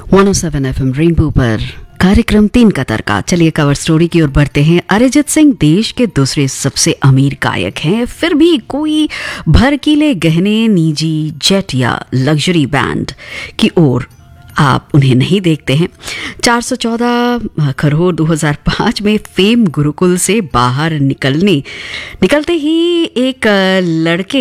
107 FM rainbow पर कार्यक्रम 3 का तड़का। चलिए कवर स्टोरी की ओर बढ़ते हैं। अरिजीत सिंह देश के दूसरे सबसे अमीर गायक हैं, फिर भी कोई भड़कीले गहने, निजी जेट या लग्जरी बैंड की ओर आप उन्हें नहीं देखते हैं। 414 करोड़ 2005 में फेम गुरुकुल से बाहर निकलते ही एक लड़के